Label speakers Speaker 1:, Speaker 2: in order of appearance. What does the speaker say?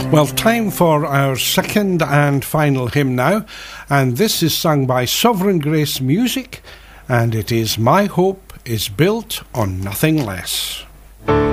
Speaker 1: Well, time for our second and final hymn now, and this is sung by Sovereign Grace Music, and it is My Hope is Built on Nothing Less.